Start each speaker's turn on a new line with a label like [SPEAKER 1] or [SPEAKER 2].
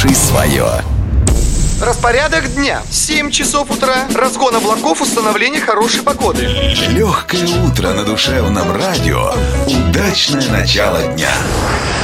[SPEAKER 1] Слушай свое.
[SPEAKER 2] Распорядок дня. 7 часов утра. Разгон облаков, установление хорошей погоды.
[SPEAKER 1] Легкое утро на душевном радио. Удачное начало дня.